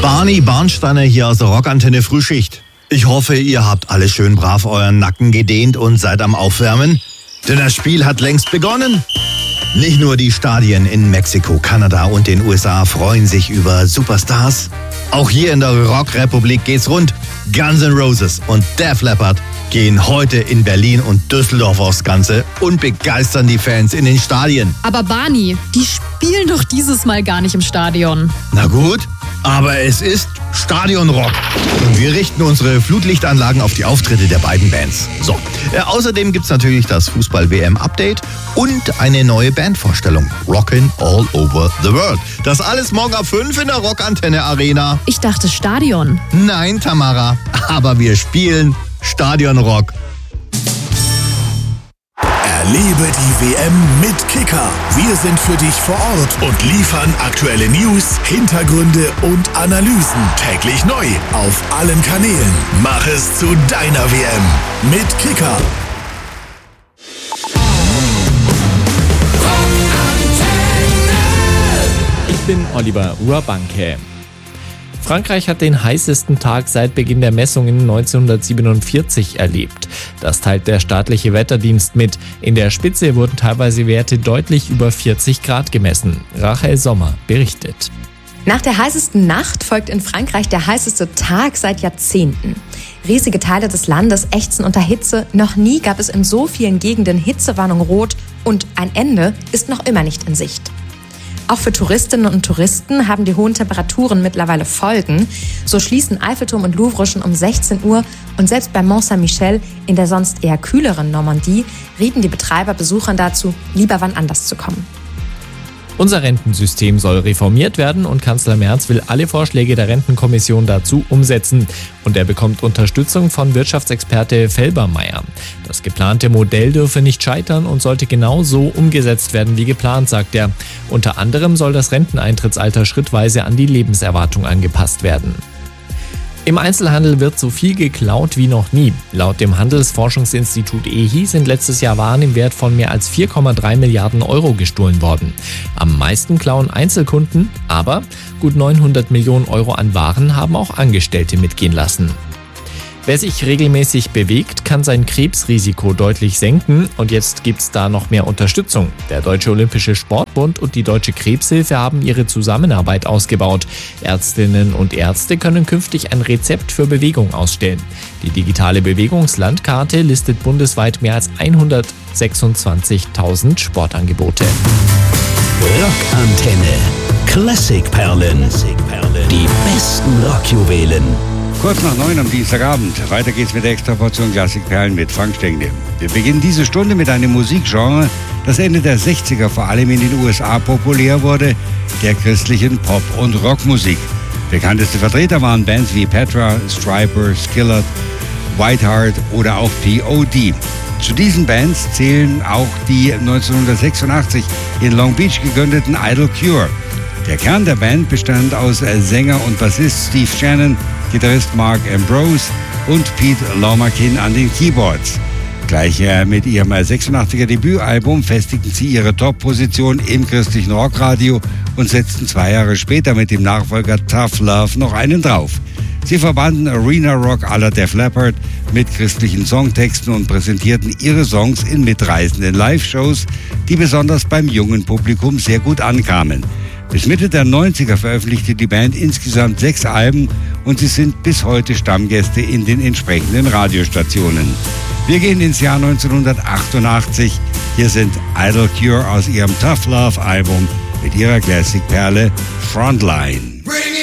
Barney Barnsteiner hier aus der Rockantenne Frühschicht. Ich hoffe, ihr habt alle schön brav euren Nacken gedehnt und seid am Aufwärmen. Denn das Spiel hat längst begonnen. Nicht nur die Stadien in Mexiko, Kanada und den USA freuen sich über Superstars. Auch hier in der Rockrepublik geht's rund. Guns N' Roses und Def Leppard gehen heute in Berlin und Düsseldorf aufs Ganze und begeistern die Fans in den Stadien. Aber Barney, die spielen doch dieses Mal gar nicht im Stadion. Na gut, aber es ist Stadionrock. Und wir richten unsere Flutlichtanlagen auf die Auftritte der beiden Bands. So, außerdem gibt's natürlich das Fußball-WM-Update und eine neue Bandvorstellung. Rockin' All Over the World. Das alles morgen ab 5 in der Rockantenne Arena. Ich dachte Stadion. Nein, Tamara, aber wir spielen Stadionrock. Erlebe die WM mit Kicker. Wir sind für dich vor Ort und liefern aktuelle News, Hintergründe und Analysen täglich neu auf allen Kanälen. Mach es zu deiner WM mit Kicker. Ich bin Oliver Urbanke. Frankreich hat den heißesten Tag seit Beginn der Messungen 1947 erlebt. Das teilt der staatliche Wetterdienst mit. In der Spitze wurden teilweise Werte deutlich über 40 Grad gemessen. Rachel Sommer berichtet. Nach der heißesten Nacht folgt in Frankreich der heißeste Tag seit Jahrzehnten. Riesige Teile des Landes ächzen unter Hitze. Noch nie gab es in so vielen Gegenden Hitzewarnung rot und ein Ende ist noch immer nicht in Sicht. Auch für Touristinnen und Touristen haben die hohen Temperaturen mittlerweile Folgen. So schließen Eiffelturm und Louvre schon um 16 Uhr und selbst bei Mont Saint-Michel in der sonst eher kühleren Normandie rieten die Betreiber Besuchern dazu, lieber wann anders zu kommen. Unser Rentensystem soll reformiert werden und Kanzler Merz will alle Vorschläge der Rentenkommission dazu umsetzen. Und er bekommt Unterstützung von Wirtschaftsexperte Felbermayr. Das geplante Modell dürfe nicht scheitern und sollte genau so umgesetzt werden wie geplant, sagt er. Unter anderem soll das Renteneintrittsalter schrittweise an die Lebenserwartung angepasst werden. Im Einzelhandel wird so viel geklaut wie noch nie. Laut dem Handelsforschungsinstitut EHI sind letztes Jahr Waren im Wert von mehr als 4,3 Milliarden Euro gestohlen worden. Am meisten klauen Einzelkunden, aber gut 900 Millionen Euro an Waren haben auch Angestellte mitgehen lassen. Wer sich regelmäßig bewegt, kann sein Krebsrisiko deutlich senken und jetzt gibt's da noch mehr Unterstützung. Der Deutsche Olympische Sportbund und die Deutsche Krebshilfe haben ihre Zusammenarbeit ausgebaut. Ärztinnen und Ärzte können künftig ein Rezept für Bewegung ausstellen. Die digitale Bewegungslandkarte listet bundesweit mehr als 126.000 Sportangebote. Rockantenne. Klassikperlen. Die besten Rockjuwelen. Kurz nach 9 am Dienstagabend. Weiter geht's mit der Extraportion Klassikperlen mit Frank Stengel. Wir beginnen diese Stunde mit einem Musikgenre, das Ende der 60er vor allem in den USA populär wurde, der christlichen Pop- und Rockmusik. Bekannteste Vertreter waren Bands wie Petra, Stryper, Skillet, Whiteheart oder auch P.O.D. Zu diesen Bands zählen auch die 1986 in Long Beach gegründeten Idle Cure. Der Kern der Band bestand aus Sänger und Bassist Steve Shannon, Gitarrist Mark Ambrose und Pete Lomakin an den Keyboards. Gleich mit ihrem 86er Debütalbum festigten sie ihre Top-Position im christlichen Rockradio und setzten 2 Jahre später mit dem Nachfolger Tough Love noch einen drauf. Sie verbanden Arena Rock à la Def Leppard mit christlichen Songtexten und präsentierten ihre Songs in mitreißenden Live-Shows, die besonders beim jungen Publikum sehr gut ankamen. Bis Mitte der 90er veröffentlichte die Band insgesamt 6 Alben und sie sind bis heute Stammgäste in den entsprechenden Radiostationen. Wir gehen ins Jahr 1988. Hier sind Idle Cure aus ihrem Tough Love Album mit ihrer Classic-Perle Frontline.